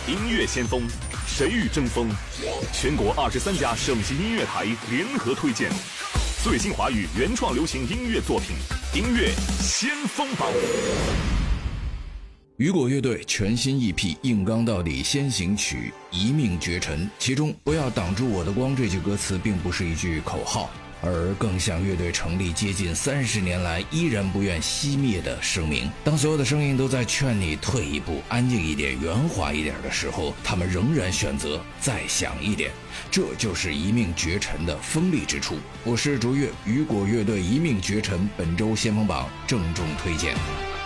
音乐先锋，谁与争锋？全国23家省级音乐台联合推荐最新华语原创流行音乐作品，音乐先锋榜。 雨果乐队全新 EP 硬刚到底先行曲一命绝尘，其中不要挡住我的光这句歌词并不是一句口号，而更像乐队成立接近30年来依然不愿熄灭的声明。当所有的声音都在劝你退一步，安静一点，圆滑一点的时候，他们仍然选择再响一点，这就是一命绝尘的锋利之处。我是卓越，雨果乐队一命绝尘本周先锋榜郑重推荐。